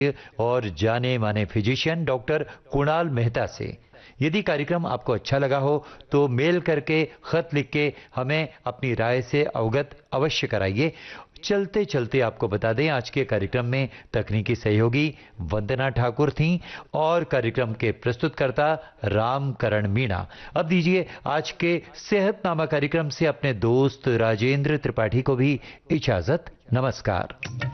और जाने माने फिजिशियन डॉक्टर कुणाल मेहता से। यदि कार्यक्रम आपको अच्छा लगा हो तो मेल करके, खत लिख के हमें अपनी राय से अवगत अवश्य कराइए। चलते चलते आपको बता दें, आज के कार्यक्रम में तकनीकी सहयोगी वंदना ठाकुर थीं और कार्यक्रम के प्रस्तुतकर्ता रामकरण मीणा। अब दीजिए आज के सेहतनामा कार्यक्रम से अपने दोस्त राजेंद्र त्रिपाठी को भी इजाजत। नमस्कार।